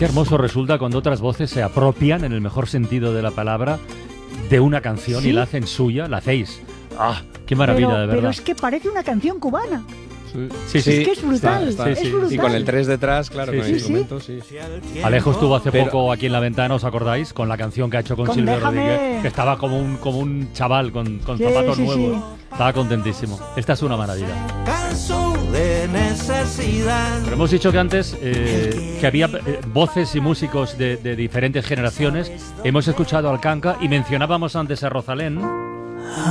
Qué hermoso resulta cuando otras voces se apropian, en el mejor sentido de la palabra, de una canción, ¿sí?, y la hacen suya, la hacéis. ¡Ah! ¡Qué maravilla, de verdad! Pero es que parece una canción cubana. Sí, es que es brutal, es brutal. Y con el 3 detrás, claro, con el instrumento, sí. Alejo estuvo hace poco aquí en La Ventana, ¿os acordáis? Con la canción que ha hecho con Silvio Rodríguez, que estaba como un chaval con zapatos nuevos. Sí. Estaba contentísimo. Esta es una maravilla. De necesidad. Pero hemos dicho que antes que había voces y músicos de diferentes generaciones. Hemos escuchado al Kanka y mencionábamos antes a Rosalén.